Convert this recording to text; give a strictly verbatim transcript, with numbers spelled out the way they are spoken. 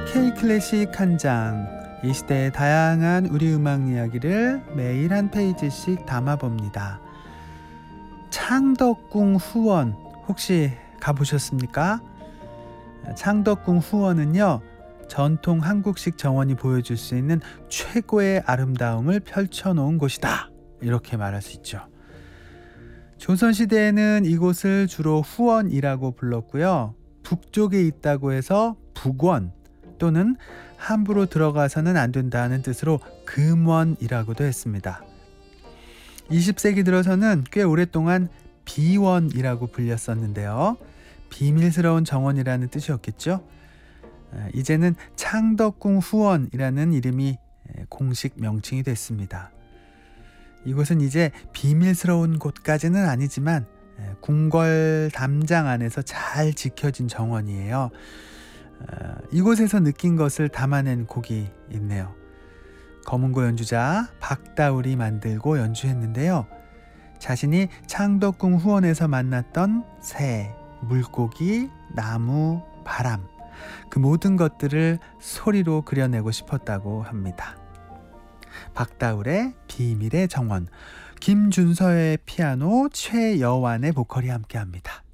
K-클래식 한 장, 이 시대의 다양한 우리 음악 이야기를 매일 한 페이지씩 담아봅니다. 창덕궁 후원 혹시 가보셨습니까? 창덕궁 후원은요, 전통 한국식 정원이 보여줄 수 있는 최고의 아름다움을 펼쳐놓은 곳이다, 이렇게 말할 수 있죠. 조선시대에는 이곳을 주로 후원이라고 불렀고요. 북쪽에 있다고 해서 북원 또는 함부로 들어가서는 안 된다는 뜻으로 금원이라고도 했습니다. 이십 세기 들어서는 꽤 오랫동안 비원이라고 불렸었는데요. 비밀스러운 정원이라는 뜻이었겠죠. 이제는 창덕궁 후원이라는 이름이 공식 명칭이 됐습니다. 이곳은 이제 비밀스러운 곳까지는 아니지만 궁궐 담장 안에서 잘 지켜진 정원이에요. 이곳에서 느낀 것을 담아낸 곡이 있네요. 검은고 연주자 박다울이 만들고 연주했는데요. 자신이 창덕궁 후원에서 만났던 새, 물고기, 나무, 바람, 그 모든 것들을 소리로 그려내고 싶었다고 합니다. 박다울의 비밀의 정원, 김준서의 피아노, 최여완의 보컬이 함께합니다.